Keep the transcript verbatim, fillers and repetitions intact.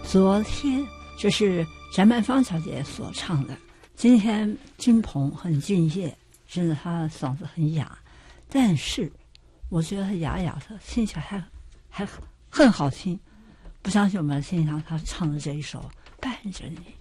昨天这是翟曼芳小姐所唱的，今天金鹏很敬业，真的她的嗓子很哑，但是我觉得她哑哑的，听起来还还很好听。不相信我们来听一下她唱的这一首《伴着你》。